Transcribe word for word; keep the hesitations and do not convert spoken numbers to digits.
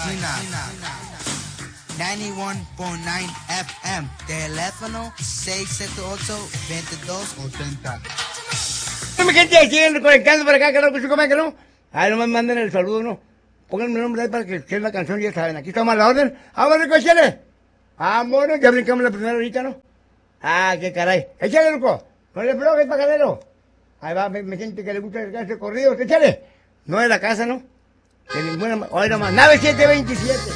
noventa y uno punto nueve F M. Teléfono seis siete ocho, veintidós ochenta. Mi gente, siguen conectando para acá, que no, que se come, que no. Ahí nomás manden el saludo, ¿no? Pongan mi nombre ahí para que escuchen la canción, ya saben. Aquí estamos a la orden. ¡Vámonos, loco, échale! ¡Vámonos! Ya brincamos la primera ahorita, ¿no? ¡Ah, qué caray! ¡Échale, loco! ¡Con el floje, pajarero! Ahí va, mi gente que le gusta ese corrido. ¡Échale! No es la casa, ¿no? De ninguna... Oye, nomás, nave siete veintisiete.